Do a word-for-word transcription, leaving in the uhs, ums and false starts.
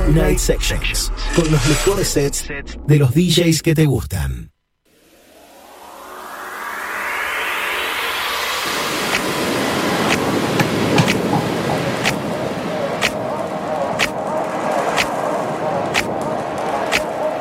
Night Sections, con los mejores sets de los D Js que te gustan.